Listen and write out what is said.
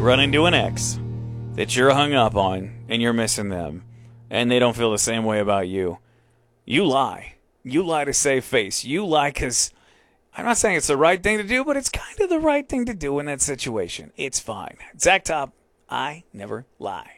run into an ex that you're hung up on and you're missing them, and they don't feel the same way about you, you lie. You lie to save face. You lie because I'm not saying it's the right thing to do, but it's kind of the right thing to do in that situation. It's fine. Zach Top, I never lie.